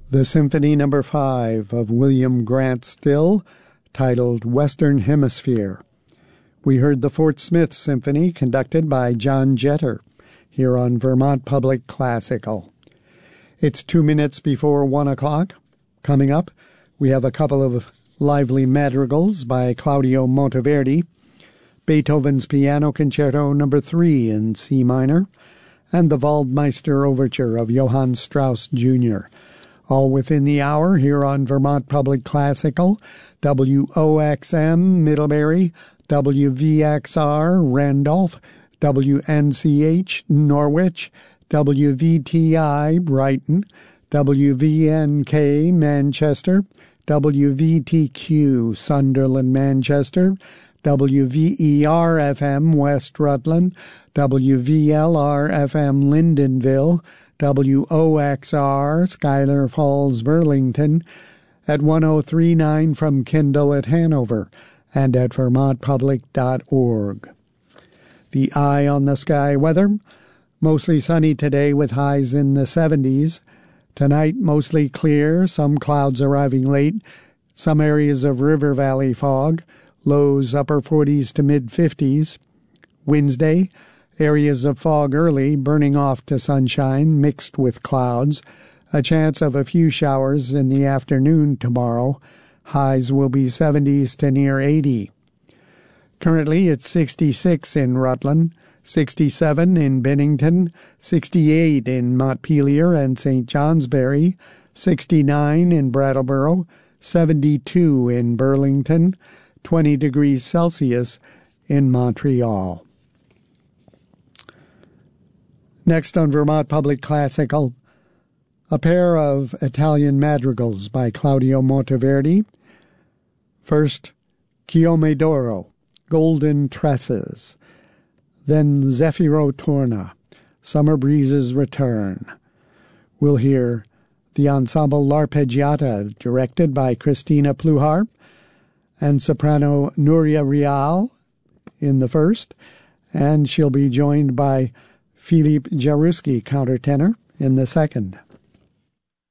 The Symphony No. 5 of William Grant Still, titled Western Hemisphere. We heard the Fort Smith Symphony, conducted by John Jeter, here on Vermont Public Classical. It's 2 minutes before 1 o'clock. Coming up, we have a couple of lively madrigals by Claudio Monteverdi, Beethoven's Piano Concerto No. 3 in C minor, and the Waldmeister Overture of Johann Strauss Jr., all within the hour here on Vermont Public Classical, WOXM Middlebury, WVXR Randolph, WNCH Norwich, WVTI Brighton, WVNK Manchester, WVTQ Sunderland Manchester, WVER-FM West Rutland, WVLR-FM Lyndonville, WOXR Schuyler Falls Burlington, at 1039 from Kindle at Hanover, and at vermontpublic.org. The Eye on the Sky weather: mostly sunny today with highs in the 70s. Tonight, mostly clear, some clouds arriving late, some areas of river valley fog, lows upper 40s to mid-50s. Wednesday, areas of fog early, burning off to sunshine mixed with clouds. A chance of a few showers in the afternoon tomorrow. Highs will be 70s to near 80. Currently, it's 66 in Rutland, 67 in Bennington, 68 in Montpelier and St. Johnsbury, 69 in Brattleboro, 72 in Burlington, 20 degrees Celsius in Montreal. Next on Vermont Public Classical, a pair of Italian madrigals by Claudio Monteverdi. First, Chiome d'Oro, Golden Tresses. Then Zeffiro Torna, Summer Breezes Return. We'll hear the ensemble L'Arpeggiata, directed by Christina Pluhar, and soprano Nuria Real in the first, and she'll be joined by Filip Jaruski, countertenor, in the second.